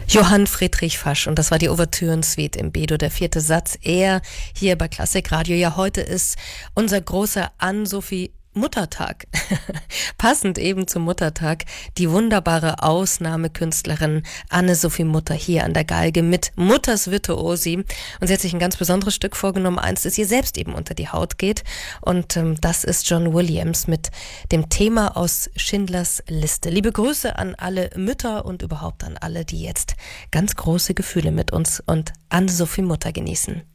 Johann Friedrich Fasch, und das war die Ouvertüren-Suite im B-Dur, der vierte Satz. Er hier bei Klassikradio. Ja, heute ist unser großer Ann-Sophie Muttertag. Passend eben zum Muttertag die wunderbare Ausnahmekünstlerin Anne-Sophie Mutter hier an der Geige mit Mutters Virtuosi. Und sie hat sich ein ganz besonderes Stück vorgenommen, eins, das ihr selbst eben unter die Haut geht. Und das ist John Williams mit dem Thema aus Schindlers Liste. Liebe Grüße an alle Mütter und überhaupt an alle, die jetzt ganz große Gefühle mit uns und Anne-Sophie Mutter genießen.